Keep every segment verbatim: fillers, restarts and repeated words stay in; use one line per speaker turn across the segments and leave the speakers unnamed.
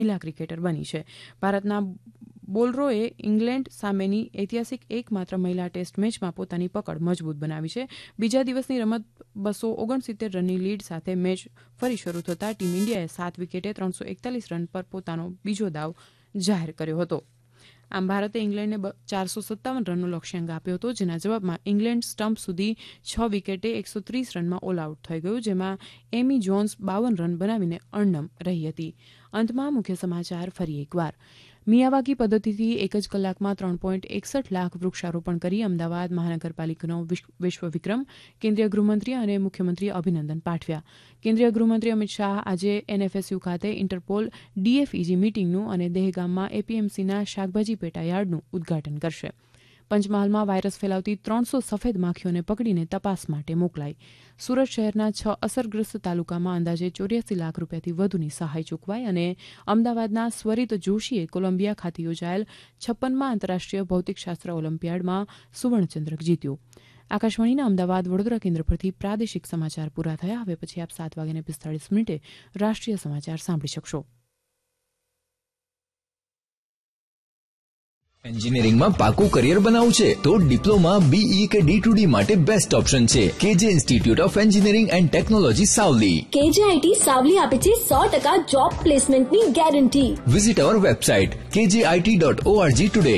મહિલા ક્રિકેટર બની છે. ભારતના બોલરોએ ઇંગ્લેન્ડ સામેની ઐતિહાસિક એકમાત્ર મહિલા ટેસ્ટ મેચમાં પોતાની પકડ મજબૂત બનાવી છે. બીજા દિવસની રમત બસો ઓગણસિત્તેર રનની લીડ સાથે મેચ ફરી શરૂ થતાં ટીમ ઇન્ડિયાએ સાત વિકેટે ત્રણસો એકતાલીસ રન પર પોતાનો બીજો દાવ જાહેર કર્યો હતો. આમ ભારતે ઇંગ્લેન્ડને ચારસો સત્તાવન રનનો લક્ષ્યાંક આપ્યો હતો, જેના જવાબમાં ઇંગ્લેન્ડ સ્ટમ્પ સુધી છ વિકેટે એકસો ત્રીસ રનમાં ઓલ આઉટ થઈ ગયું, જેમાં એમી જોન્સ બાવન રન બનાવીને અણનમ રહી હતી. અંતમાં મુખ્ય સમાચાર ફરી એકવાર. મિયાવાકી પદ્ધતિથી એક જ કલાકમાં ત્રણ પોઈન્ટ એકસઠ લાખ વૃક્ષારોપણ કરી અમદાવાદ મહાનગરપાલિકાનો વિશ્વ વિક્રમ. કેન્દ્રીય ગૃહમંત્રી અને મુખ્યમંત્રીએ અભિનંદન પાઠવ્યા. કેન્દ્રીય ગૃહમંત્રી અમિત શાહ આજે એનએફએસયુ ખાતે ઇન્ટરપોલ ડીએફઈજી મીટિંગનું અને દહેગામમાં એપીએમસીના શાકભાજી પેટા યાર્ડનું ઉદઘાટન કરશે. પંચમહાલમાં વાયરસ ફેલાવતી ત્રણસો સફેદ માખીઓને પકડીને તપાસ માટે મોકલાઈ. સુરત શહેરના છ અસરગ્રસ્ત તાલુકામાં અંદાજે ચોર્યાસી લાખ રૂપિયાથી વધુની સહાય ચૂકવાઈ અને અમદાવાદના સ્વરિત જોશીએ કોલંબિયા ખાતે યોજાયેલ છપ્પનમાં આંતરરાષ્ટ્રીય ભૌતિકશાસ્ત્ર ઓલિમ્પિયાડમાં સુવર્ણચંદ્રક જીત્યો. આકાશવાણીના અમદાવાદ વડોદરા કેન્દ્ર પરથી પ્રાદેશિક સમાચાર પૂરા થયા. હવે પછી આપ સાત વાગ્યાને પિસ્તાળીસ મિનિટે રાષ્ટ્રીય સમાચાર સાંભળી શકશો.
એન્જિનિયરિંગમાં પાકું કરિયર બનાવવું છે તો ડિપ્લોમા બીઈ કે ડી ટુ ડી માટે બેસ્ટ ઓપ્શન છે કેજે institute of engineering and technology Savli.
કેજે આઈટી સાવલી આપે છે સો ટકા જોબ પ્લેસમેન્ટની ગેરંટી.
વિઝિટ અવર વેબસાઇટ કેજે આઈટી ડોટ ઓઆરજી ટુડે.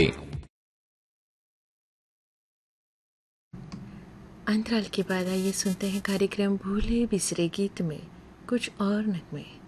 अंतराल के बाद आइए सुनते हैं कार्यक्रम भूले बिसरे गीत में कुछ और नगमे.